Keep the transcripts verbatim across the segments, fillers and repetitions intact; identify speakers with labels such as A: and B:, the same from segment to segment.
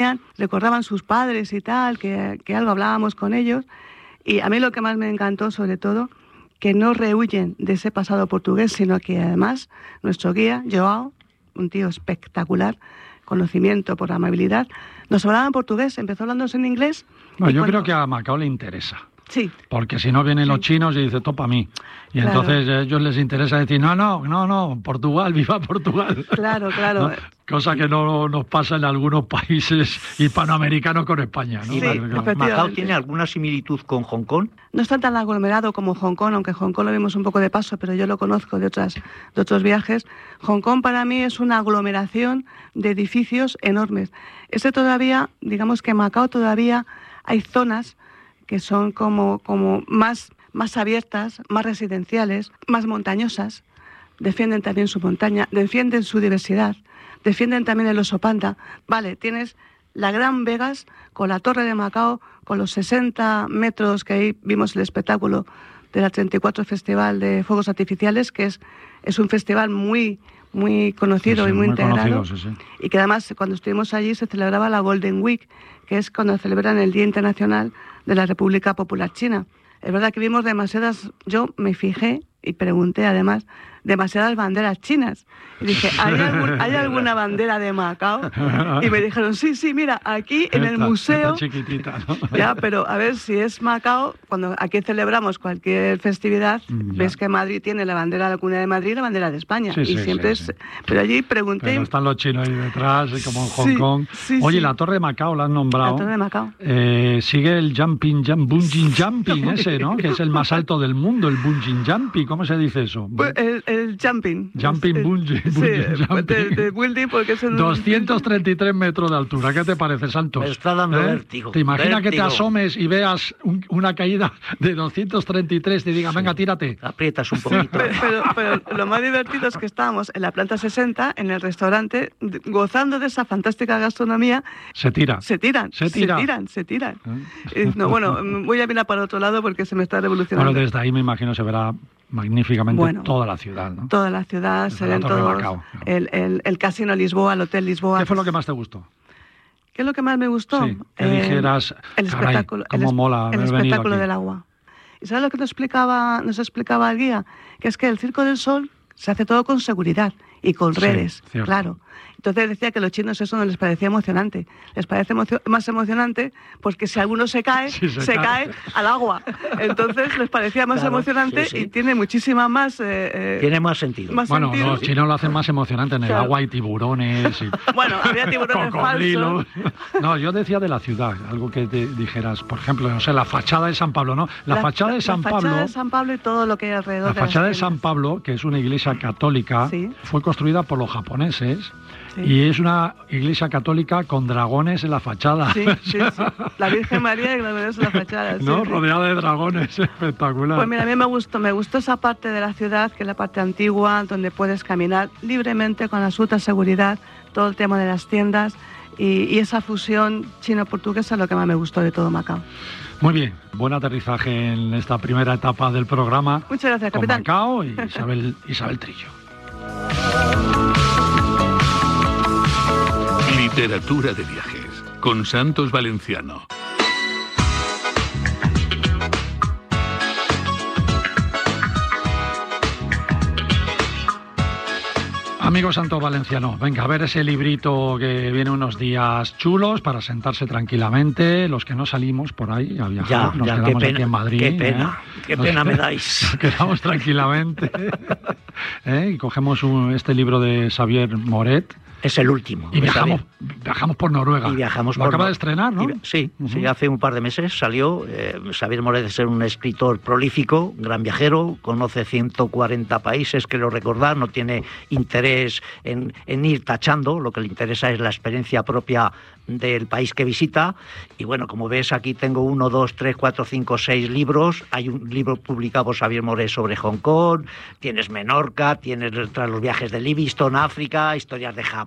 A: recordaban sus padres y tal, que, que algo hablábamos con ellos. Y a mí lo que más me encantó, sobre todo, que no rehuyen de ese pasado portugués, sino que además nuestro guía, Joao, un tío espectacular, conocimiento por amabilidad, nos hablaba en portugués, empezó hablándonos en inglés.
B: No, yo
A: cuando...
B: creo que a Macao le interesa.
A: Sí.
B: Porque si no vienen
A: sí.
B: los chinos y dicen, topa a mí. Y claro. entonces a ellos les interesa decir, no, no, no, no, Portugal, viva Portugal.
A: Claro, claro.
B: ¿No? Cosa que no nos pasa en algunos países hispanoamericanos con España, ¿no?
A: Sí,
B: claro.
C: ¿Macao tiene alguna similitud con Hong Kong?
A: No está tan aglomerado como Hong Kong, aunque Hong Kong lo vimos un poco de paso, pero yo lo conozco de, otras, de otros viajes. Hong Kong para mí es una aglomeración de edificios enormes. Este todavía, digamos que en Macao todavía hay zonas que son como, como más, más abiertas, más residenciales, más montañosas. Defienden también su montaña, defienden su diversidad, defienden también el oso panda. Vale, tienes la Gran Vegas con la Torre de Macao, con los sesenta metros que ahí vimos el espectáculo de la treinta y cuatro Festival de Fuegos Artificiales, que es, es un festival muy, muy conocido sí, sí, y muy, muy integrado. Sí, sí. Y que además cuando estuvimos allí se celebraba la Golden Week, que es cuando celebran el Día Internacional de la República Popular China. Es verdad que vimos demasiadas, yo me fijé y pregunté además, demasiadas banderas chinas. Y dije, ¿hay, algún, ¿hay alguna bandera de Macao? Y me dijeron, sí, sí, mira, aquí en el
B: esta,
A: museo...
B: Esta chiquitita, ¿no?
A: Ya, pero a ver si es Macao, cuando aquí celebramos cualquier festividad, ya. Ves que Madrid tiene la bandera de la Comunidad de Madrid y la bandera de España.
B: Sí,
A: y
B: sí,
A: siempre
B: sí,
A: es...
B: sí.
A: Pero allí pregunté...
B: Pero están los chinos ahí detrás, como en Hong
A: sí,
B: Kong.
A: Sí,
B: Oye,
A: sí.
B: la Torre de Macao la han nombrado.
A: La Torre de Macao.
B: Eh, sigue el jumping, jump, bungee jumping ese, ¿no? Que es el más alto del mundo, el bungee jumping. ¿Cómo se dice eso?
A: Pues el, el jumping.
B: Jumping,
A: el,
B: bungee,
A: sí,
B: bungee jumping.
A: De, de building porque es un...
B: doscientos treinta y tres metros de altura. ¿Qué te parece, Santos?
C: Me está dando
B: ¿Eh?
C: vértigo.
B: ¿Te imaginas
C: vértigo.
B: que te asomes y veas un, una caída de doscientos treinta y tres y te digan, sí. venga, tírate?
C: Aprietas un poquito.
A: Pero, pero, pero lo más divertido es que estábamos en la planta sesenta, en el restaurante, gozando de esa fantástica gastronomía.
B: Se tira.
A: Se tiran.
B: Se tira.
A: Se tiran, se tiran. ¿Eh? No, bueno, voy a mirar para otro lado porque se me está revolucionando.
B: Bueno, desde ahí me imagino se verá magníficamente
A: bueno,
B: toda la ciudad, ¿no?
A: Toda la ciudad,
B: desde
A: se ven todos,
B: Macao, ¿no?
A: el, el, el Casino Lisboa, el Hotel Lisboa.
B: ¿Qué fue lo que más te gustó?
A: ¿Qué es lo que más me gustó?
B: Sí, que eh, dijeras,
A: el espectáculo,
B: caray, cómo
A: el,
B: mola
A: el
B: haber
A: espectáculo
B: venido
A: del agua. ¿Y sabes lo que nos explicaba, nos explicaba el guía? Que es que el Circo del Sol se hace todo con seguridad y con redes,
B: sí,
A: claro. Entonces decía que a los chinos eso no les parecía emocionante. Les parece emocio- más emocionante porque si alguno se cae,
B: sí, se,
A: se
B: cae.
A: cae al agua. Entonces les parecía más
C: claro,
A: emocionante
C: sí, sí.
A: y tiene muchísima más... Eh, eh,
C: tiene más sentido.
A: Más
B: bueno,
A: sentido.
B: los chinos lo hacen más emocionante. En el
A: claro.
B: agua hay tiburones y...
A: Bueno, había tiburones falsos.
B: No, yo decía de la ciudad, algo que te dijeras, por ejemplo, no sé, la fachada de San Pablo, ¿no? La, la fachada de San
A: la
B: Pablo...
A: fachada de San Pablo y todo lo que hay alrededor.
B: La fachada de,
A: de
B: San Pablo, que es una iglesia católica,
A: sí.
B: fue construida por los japoneses.
A: Sí.
B: Y es una iglesia católica con dragones en la fachada.
A: Sí, sí, sí. La Virgen María y dragones en la fachada. Sí,
B: no,
A: sí.
B: rodeada de dragones, espectacular.
A: Pues mira, a mí me gustó, me gustó esa parte de la ciudad, que es la parte antigua, donde puedes caminar libremente con absoluta seguridad, todo el tema de las tiendas y, y esa fusión chino-portuguesa es lo que más me gustó de todo Macao.
B: Muy bien, buen aterrizaje en esta primera etapa del programa.
A: Muchas gracias,
B: con
A: capitán.
B: Macao y Isabel, Isabel Trillo.
D: Literatura de viajes, con Santos Valenciano.
B: Amigo Santos Valenciano, venga, a ver ese librito que viene unos días chulos para sentarse tranquilamente, los que no salimos por ahí a viajar,
C: ya,
B: nos
C: ya,
B: quedamos
C: pena,
B: aquí en Madrid.
C: Qué pena,
B: ¿eh?
C: qué
B: nos
C: pena me dais.
B: Nos quedamos tranquilamente ¿eh? y cogemos un, este libro de Xavier Moret.
C: Es el último.
B: Y viajamos, viajamos por Noruega.
C: Y viajamos
B: Lo
C: por
B: acaba
C: no...
B: de estrenar, ¿no?
C: Y, sí,
B: uh-huh.
C: sí, hace un par de meses salió. Eh, Xavier Moret es un escritor prolífico, gran viajero, conoce ciento cuarenta países, creo recordar, no tiene interés en, en ir tachando, lo que le interesa es la experiencia propia del país que visita. Y bueno, como ves, aquí tengo uno, dos, tres, cuatro, cinco, seis libros. Hay un libro publicado por Xavier Moret sobre Hong Kong, tienes Menorca, tienes tras los viajes de Livingstone, África, historias de Japón,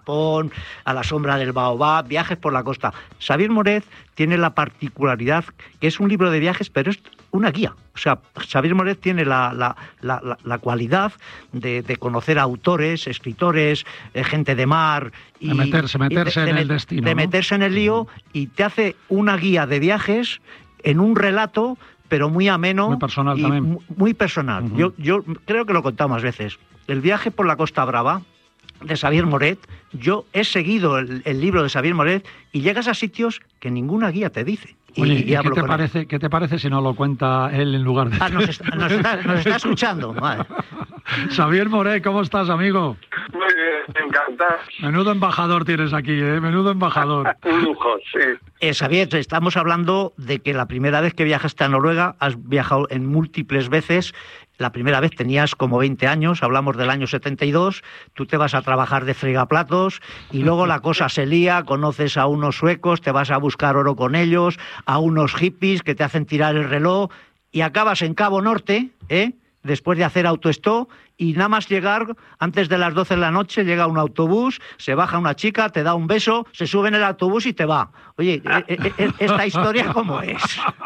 C: Japón, a la sombra del Baobab, viajes por la costa. Xavier Moret tiene la particularidad que es un libro de viajes, pero es una guía. O sea, Xavier Moret tiene la, la, la, la, la cualidad de, de conocer autores, escritores, eh, gente de mar... Y,
B: de meterse, meterse
C: de, de,
B: en
C: de,
B: el destino.
C: De
B: ¿no?
C: meterse en el lío, y te hace una guía de viajes en un relato, pero muy ameno.
B: Muy personal
C: y
B: también.
C: Muy, muy personal.
B: Uh-huh.
C: Yo, yo creo que lo he contado más veces. El viaje por la Costa Brava de Xavier Moret, yo he seguido el, el libro de Xavier Moret y llegas a sitios que ninguna guía te dice. Y,
B: Oye,
C: y
B: ¿y qué te, parece,
C: él.
B: ¿qué te parece si no lo cuenta él en lugar de...
C: Ah, nos, está, nos, está, nos está escuchando. Vale.
B: Xavier Moret, ¿cómo estás, amigo?
E: Muy bien, encantado.
B: Menudo embajador tienes aquí, ¿eh? Menudo embajador.
E: Un lujo, sí.
C: Eh, Xavier, estamos hablando de que la primera vez que viajaste a Noruega, has viajado en múltiples veces. La primera vez tenías como veinte años, hablamos del año setenta y dos, tú te vas a trabajar de fregaplatos y luego la cosa se lía, conoces a unos suecos, te vas a buscar oro con ellos, a unos hippies que te hacen tirar el reloj y acabas en Cabo Norte, ¿eh? Después de hacer autostop, y nada más llegar, antes de las doce de la noche, llega un autobús, se baja una chica, te da un beso, se sube en el autobús y te va. Oye, ¿esta historia cómo es?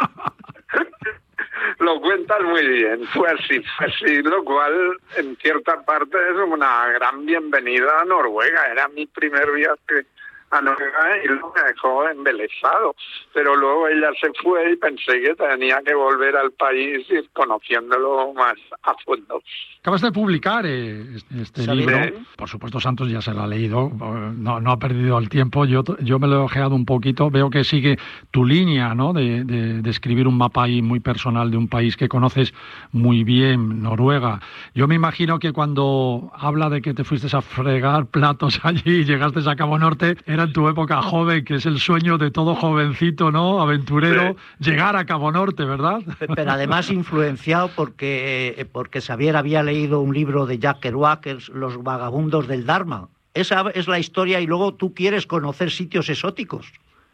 E: Lo cuentas muy bien, fue así, fue así, lo cual en cierta parte es una gran bienvenida a Noruega. Era mi primer viaje a Noruega y lo me dejó embelesado, pero luego ella se fue y pensé que tenía que volver al país y ir conociéndolo más a fondo.
B: Acabas de publicar eh, este
E: ¿Sí?
B: libro, por supuesto Santos ya se lo ha leído, no, no ha perdido el tiempo, yo, yo me lo he ojeado un poquito, veo que sigue tu línea, ¿no? de, de, de escribir un mapa ahí muy personal de un país que conoces muy bien, Noruega. Yo me imagino que cuando habla de que te fuiste a fregar platos allí y llegaste a Cabo Norte, era en tu época joven, que es el sueño de todo jovencito, ¿no? Aventurero, sí. Llegar a Cabo Norte, ¿verdad?
C: Pero además influenciado porque, porque Xavier había leído un libro de Jack Kerouac, Los vagabundos del Dharma. Esa es la historia y luego tú quieres conocer sitios exóticos.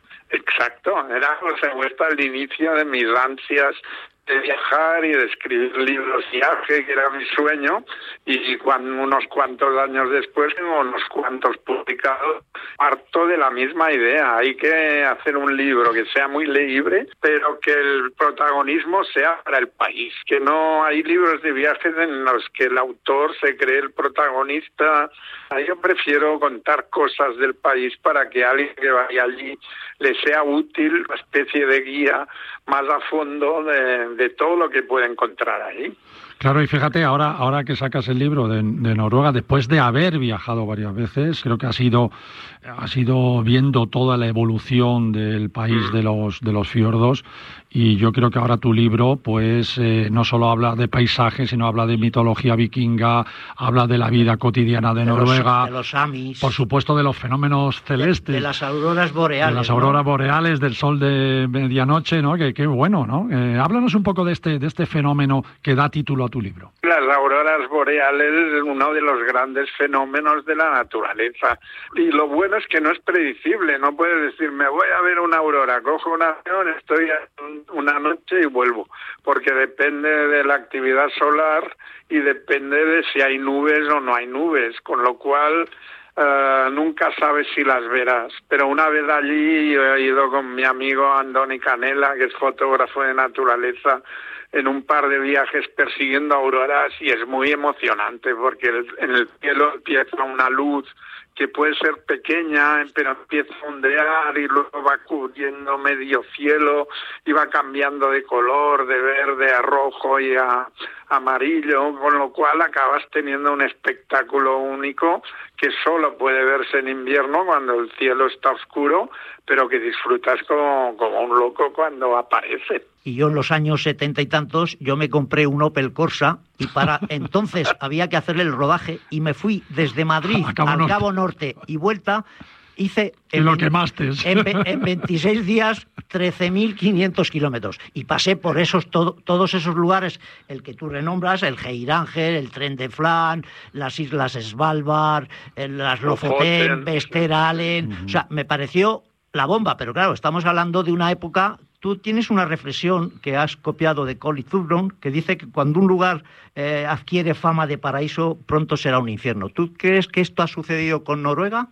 E: Exacto, era José Huerta el inicio de mis ansias de viajar y de escribir libros de viaje, que era mi sueño, y cuando unos cuantos años después tengo unos cuantos publicados, parto de la misma idea. Hay que hacer un libro que sea muy leíble, pero que el protagonismo sea para el país, que no hay libros de viajes en los que el autor se cree el protagonista. Yo prefiero contar cosas del país para que alguien que vaya allí le sea útil, una especie de guía más a fondo de, de todo lo que puede encontrar ahí.
B: Claro, y fíjate, ahora, ahora que sacas el libro de, de Noruega, después de haber viajado varias veces, creo que has ido, has ido viendo toda la evolución del país de los, de los fiordos, y yo creo que ahora tu libro, pues, eh, no solo habla de paisajes, sino habla de mitología vikinga, habla de la vida cotidiana de,
C: de
B: Noruega,
C: los, de los Amis,
B: por supuesto de los fenómenos celestes,
C: de, de las auroras boreales,
B: de las auroras
C: ¿no?
B: boreales, del sol de medianoche, ¿no? Que, que bueno, ¿no? Eh, háblanos un poco de este, de este fenómeno que da título a tu libro.
E: Las auroras boreales es uno de los grandes fenómenos de la naturaleza. Y lo bueno es que no es predecible. No puedes decir, me voy a ver una aurora, cojo un avión, estoy una noche y vuelvo. Porque depende de la actividad solar y depende de si hay nubes o no hay nubes. Con lo cual, uh, nunca sabes si las verás. Pero una vez allí, yo he ido con mi amigo Andoni Canela, que es fotógrafo de naturaleza, en un par de viajes persiguiendo auroras, y es muy emocionante porque el, en el cielo empieza una luz que puede ser pequeña, pero empieza a ondear y luego va cubriendo medio cielo y va cambiando de color, de verde a rojo y a amarillo, con lo cual acabas teniendo un espectáculo único que solo puede verse en invierno cuando el cielo está oscuro, pero que disfrutas como, como un loco cuando aparece.
C: Y yo en los años setenta y tantos, yo me compré un Opel Corsa y para entonces había que hacerle el rodaje y me fui desde Madrid
B: a Cabo
C: al
B: Norte.
C: Cabo Norte y vuelta. Hice
B: en, lo quemaste.
C: En, en veintiséis días trece mil quinientos kilómetros y pasé por esos todo, todos esos lugares, el que tú renombras, el Geiranger, el Tren de Flan, las Islas Svalbard, las Lofoten, Vesteralen. Uh-huh. O sea, me pareció la bomba, pero claro, estamos hablando de una época. Tú tienes una reflexión que has copiado de Colin Thurbron, que dice que cuando un lugar eh, adquiere fama de paraíso, pronto será un infierno. ¿Tú crees que esto ha sucedido con Noruega?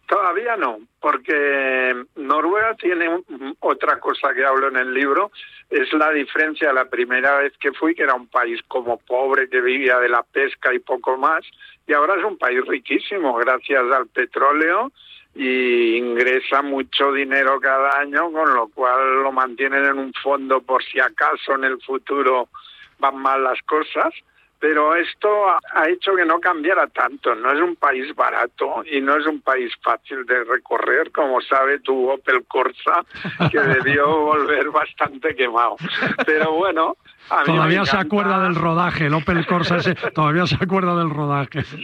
E: Todavía no, porque Noruega tiene un, otra cosa que hablo en el libro, es la diferencia de la primera vez que fui, que era un país como pobre, que vivía de la pesca y poco más, y ahora es un país riquísimo gracias al petróleo y ingresa mucho dinero cada año, con lo cual lo mantienen en un fondo por si acaso en el futuro van mal las cosas. Pero esto ha hecho que no cambiara tanto. No es un país barato y no es un país fácil de recorrer, como sabe tu Opel Corsa, que debió volver bastante quemado. Pero bueno, a mí
B: todavía
E: me
B: se acuerda del rodaje, el Opel Corsa ese, todavía se acuerda del rodaje.
E: Sí,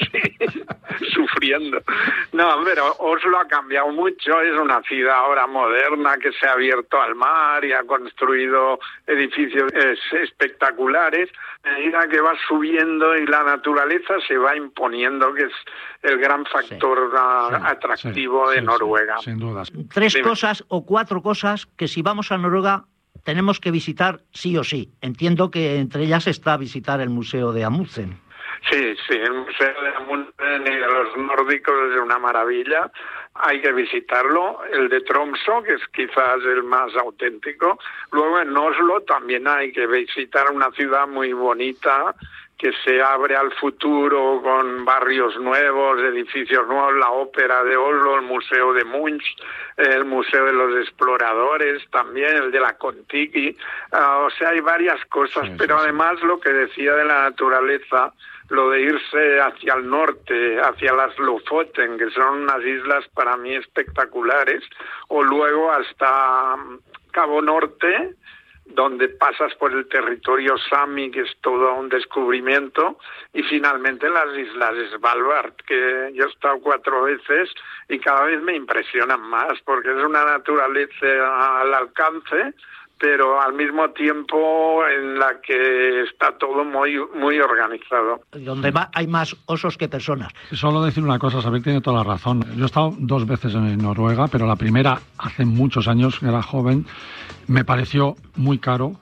E: sufriendo. No, pero Oslo ha cambiado mucho, es una ciudad ahora moderna que se ha abierto al mar y ha construido edificios eh, espectaculares. A medida que va subiendo y la naturaleza se va imponiendo, que es el gran factor sí, a, sí, atractivo sí, de sí, Noruega.
B: Sí, sin dudas.
C: Tres Dime. cosas o cuatro cosas que si vamos a Noruega tenemos que visitar sí o sí. Entiendo que entre ellas está visitar el Museo de Amundsen.
E: Sí, sí, el Museo de Amundsen y de los nórdicos es una maravilla. Hay que visitarlo. El de Tromsø, que es quizás el más auténtico. Luego en Oslo también hay que visitar una ciudad muy bonita que se abre al futuro con barrios nuevos, edificios nuevos, la ópera de Oslo, el Museo de Munch, el Museo de los Exploradores también, el de la Kon-Tiki. Uh, o sea, hay varias cosas, sí, pero sí, además sí. Lo que decía de la naturaleza, lo de irse hacia el norte, hacia las Lofoten, que son unas islas para mí espectaculares, o luego hasta Cabo Norte, donde pasas por el territorio Sami, que es todo un descubrimiento, y finalmente las islas Svalbard, que yo he estado cuatro veces y cada vez me impresionan más, porque es una naturaleza al alcance, pero al mismo tiempo en la que está todo muy muy organizado.
C: Donde va, hay más osos que personas.
B: Solo decir una cosa, Xavier tiene toda la razón. Yo he estado dos veces en Noruega, pero la primera hace muchos años, era joven, me pareció muy caro.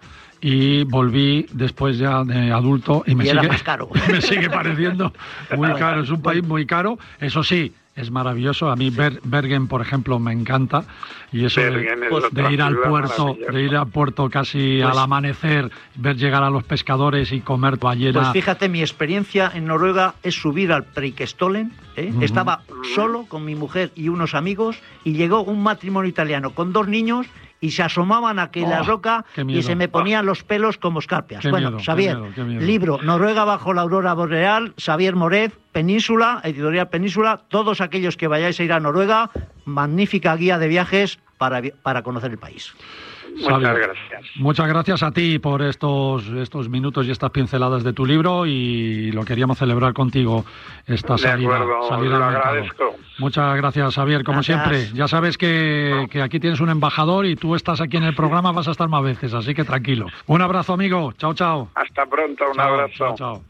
B: Y volví después ya de adulto y me,
C: y
B: sigue,
C: era más caro.
B: me sigue pareciendo muy caro. Es un país muy caro, eso sí, es maravilloso. A mí Ber- Bergen, por ejemplo, me encanta. Y eso de, de ir al puerto, de ir al puerto casi pues, al amanecer, ver llegar a los pescadores y comer ballena.
C: Pues fíjate, mi experiencia en Noruega es subir al Preikestolen. ¿eh? Uh-huh. Estaba solo con mi mujer y unos amigos y llegó un matrimonio italiano con dos niños y se asomaban aquí en la oh, roca y se me ponían los pelos como escarpias.
B: Qué
C: bueno,
B: miedo,
C: Xavier,
B: qué miedo, qué miedo.
C: Libro Noruega bajo la aurora boreal, Xavier Moret, Península, Editorial Península. Todos aquellos que vayáis a ir a Noruega, magnífica guía de viajes para, para conocer el país.
E: Muchas gracias.
B: Muchas gracias a ti por estos estos minutos y estas pinceladas de tu libro, y lo queríamos celebrar contigo esta
E: de
B: salida,
E: acuerdo,
B: salida
E: lo
B: al mercado.
E: Agradezco.
B: Muchas gracias, Xavier, como
C: gracias.
B: siempre. Ya sabes que, que aquí tienes un embajador y tú estás aquí en el programa, vas a estar más veces, así que tranquilo. Un abrazo, amigo. Chao, chao.
E: Hasta pronto, un
B: chao,
E: abrazo.
B: Chao, chao.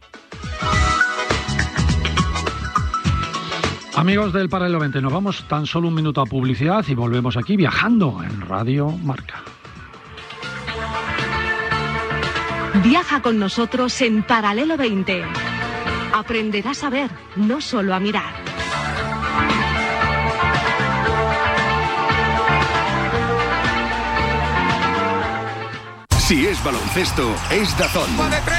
B: Amigos del Paralelo veinte, nos vamos tan solo un minuto a publicidad y volvemos aquí viajando en Radio Marca.
F: Viaja con nosotros en Paralelo veinte. Aprenderás a ver, no solo a mirar.
G: Si es baloncesto, es DAZN.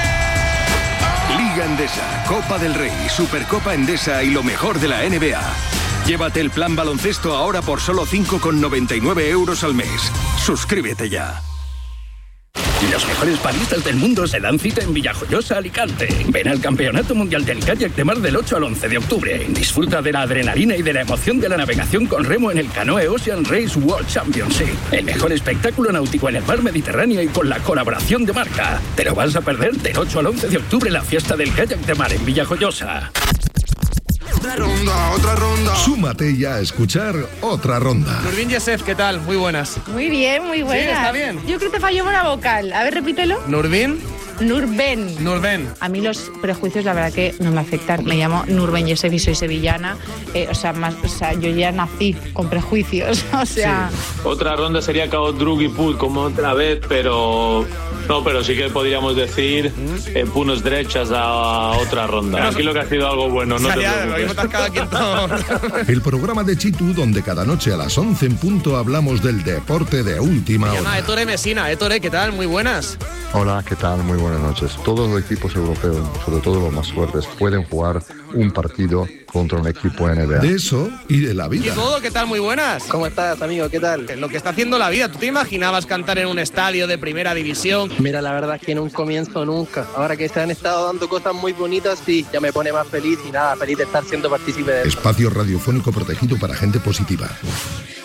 G: Liga Endesa, Copa del Rey, Supercopa Endesa y lo mejor de la N B A. Llévate el plan baloncesto ahora por solo cinco con noventa y nueve euros al mes. Suscríbete ya.
H: Los mejores paddlistas del mundo se dan cita en Villajoyosa, Alicante. Ven al Campeonato Mundial del Kayak de Mar del ocho al once de octubre. Disfruta de la adrenalina y de la emoción de la navegación con remo en el Canoe Ocean Race World Championship. El mejor espectáculo náutico en el mar Mediterráneo y con la colaboración de Marca. Te lo vas a perder del ocho al once de octubre, la fiesta del kayak de mar en Villajoyosa.
I: Otra ronda, otra ronda.
J: Súmate ya a escuchar Otra Ronda.
K: Nurbin Yesef, ¿qué tal? Muy buenas.
L: Muy bien, muy buenas.
K: Sí, está bien.
L: Yo creo que te falló una vocal. A ver, repítelo.
K: Nurbin Nurben.
L: Nurben.
K: A mí los prejuicios la verdad que no me afectan. Me llamo Nurben Yesevi, soy sevillana. Eh, o, sea, más, o sea, yo ya nací con prejuicios. O sea...
M: Sí. Otra ronda sería Cao Drug y Put como otra vez, pero... No, pero sí que podríamos decir eh, Punos derechas a otra ronda. Pero aquí lo que ha sido algo bueno, no te preocupes.
J: El programa de Chitu, donde cada noche a las once en punto hablamos del deporte de última hora.
L: Ettore Messina. Ettore, ¿qué tal? Muy buenas.
N: Hola, ¿qué tal? Muy buenas noches. Todos los equipos europeos, sobre todo los más fuertes, pueden jugar un partido contra un equipo N B A.
J: De eso y de la vida.
L: ¿Y todo? ¿Qué tal? Muy buenas.
O: ¿Cómo estás, amigo? ¿Qué tal?
L: Lo que está haciendo la vida. ¿Tú te imaginabas cantar en un estadio de primera división?
O: Mira, la verdad es que en un comienzo nunca. Ahora que se han estado dando cosas muy bonitas, sí, ya me pone más feliz y nada, feliz de estar siendo partícipe de eso.
J: Espacio radiofónico protegido para gente positiva.